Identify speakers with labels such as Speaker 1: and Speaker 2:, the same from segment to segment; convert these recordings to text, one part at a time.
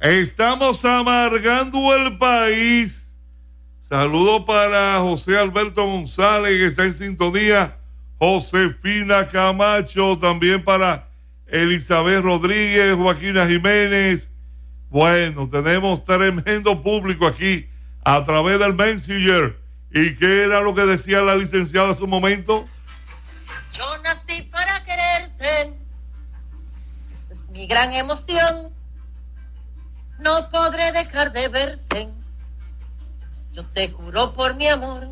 Speaker 1: Estamos amargando el país. Saludo para José Alberto González, que está en sintonía. Josefina Camacho, también para Elizabeth Rodríguez, Joaquina Jiménez. Bueno, tenemos tremendo público aquí a través del Messenger. ¿Y qué era lo que decía la licenciada hace un momento?
Speaker 2: Yo nací para quererte. Esa es mi gran emoción. No podré dejar de verte. Yo te juro por mi amor.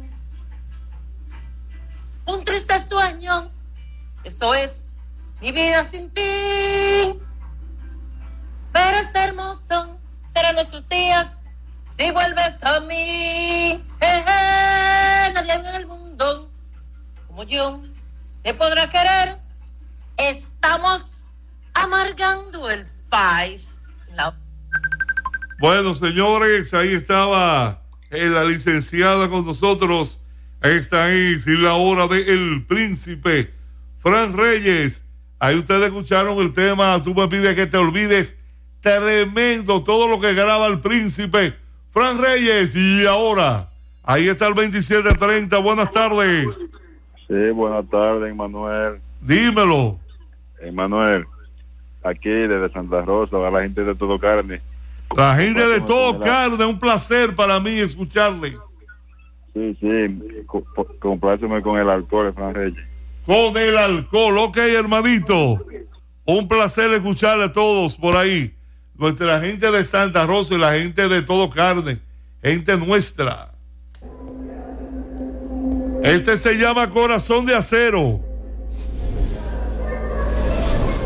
Speaker 2: Un triste sueño. Eso es mi vida sin ti. Pero es hermoso. Serán nuestros días si vuelves a mí. Nadie en el mundo como yo te podrá querer. Estamos amargando el país.
Speaker 1: Bueno, señores, ahí estaba la licenciada con nosotros. Esta es la hora de El Príncipe, Fran Reyes. Ahí ustedes escucharon el tema Tú me pides que te olvides. Tremendo todo lo que graba El Príncipe, Fran Reyes. Y ahora, ahí está el 2730. Buenas tardes.
Speaker 3: Sí, buenas tardes, Emanuel.
Speaker 1: Dímelo.
Speaker 3: Emanuel, aquí desde Santa Rosa, a la gente de Todo Carne.
Speaker 1: La gente de Todo Carne, un placer para mí escucharles.
Speaker 3: Sí, compláceme con el alcohol, Fran Reyes.
Speaker 1: Con el alcohol, ok, hermanito. Un placer escucharle a todos por ahí. Nuestra gente de Santa Rosa y la gente de Todo Carne, gente nuestra. Este se llama Corazón de Acero.